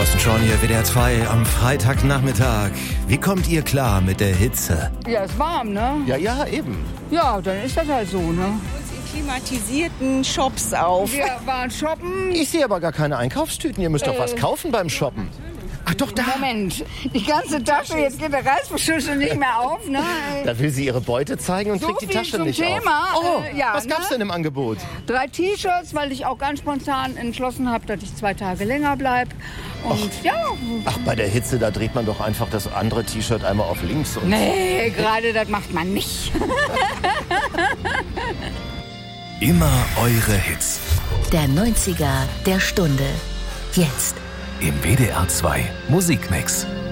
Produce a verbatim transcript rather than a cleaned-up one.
Thorsten Schorn hier, W D R zwei am Freitagnachmittag. Wie kommt ihr klar mit der Hitze? Ja, ist warm, ne? Ja, ja, eben. Ja, dann ist das halt so, ne? Klimatisierten Shops auf. Wir waren shoppen. Ich sehe aber gar keine Einkaufstüten. Ihr müsst doch Äh. was kaufen beim Shoppen. Ach doch, da. Moment, die ganze Tasche, jetzt geht der Reißverschlüssel nicht mehr auf, ne? Da will sie ihre Beute zeigen und So kriegt die viel Tasche zum nicht Thema, auf. Oh, äh, ja, was gab's ne? denn im Angebot? Drei T-Shirts, weil ich auch ganz spontan entschlossen habe, dass ich zwei Tage länger bleibe. Und ja. Ach, bei der Hitze, da dreht man doch einfach das andere T-Shirt einmal auf links. Und Nee, gerade das macht man nicht. Immer eure Hits. Der neunziger der Stunde. Jetzt. Im W D R zwei Musikmix.